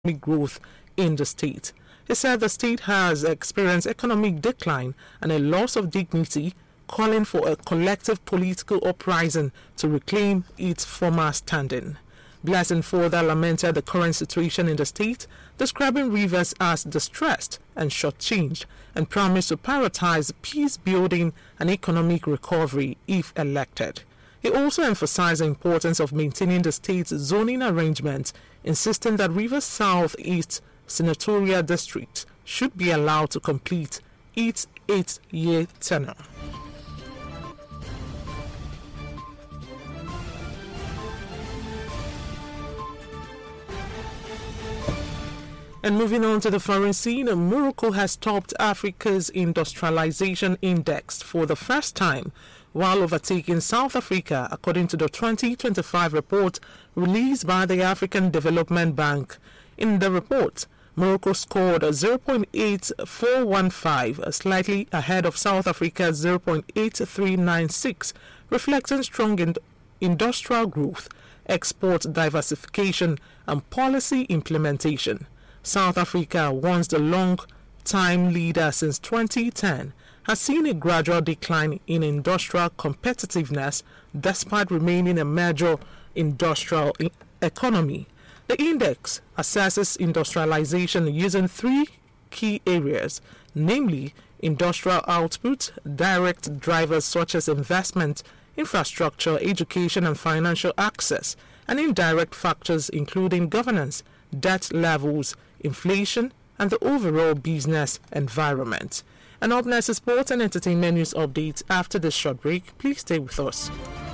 growth in the state. He said the state has experienced economic decline and a loss of dignity, calling for a collective political uprising to reclaim its former standing. Blessing further lamented the current situation in the state, describing Rivers as distressed and shortchanged, and promised to prioritize peace building and economic recovery if elected. He also emphasized the importance of maintaining the state's zoning arrangements, insisting that Rivers South-East Senatorial District should be allowed to complete its 8-year tenure. And moving on to the foreign scene, Morocco has topped Africa's industrialization index for the first time, while overtaking South Africa, according to the 2025 report released by the African Development Bank. In the report, Morocco scored 0.8415, slightly ahead of South Africa's 0.8396, reflecting strong industrial growth, export diversification, and policy implementation. South Africa, once the long-time leader since 2010, has seen a gradual decline in industrial competitiveness despite remaining a major industrial economy. The index assesses industrialization using three key areas, namely industrial output, direct drivers such as investment, infrastructure, education and financial access, and indirect factors including governance, debt levels, inflation, and the overall business environment. And up next is sports and entertainment news updates after this short break. Please stay with us.